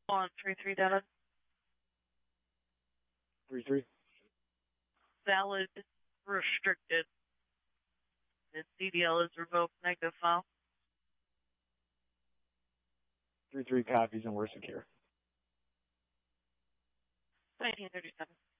On 3-3 data. 3-3. Valid restricted. The CDL is revoked. Negative file. 3-3 copies and we're secure. 1937.